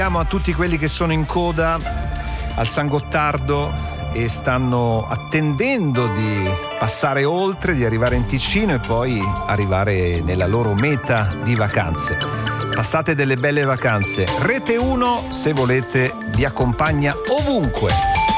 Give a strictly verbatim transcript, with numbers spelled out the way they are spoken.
A tutti quelli che sono in coda al San Gottardo e stanno attendendo di passare oltre, di arrivare in Ticino e poi arrivare nella loro meta di vacanze. Passate delle belle vacanze. Rete uno, se volete, vi accompagna ovunque.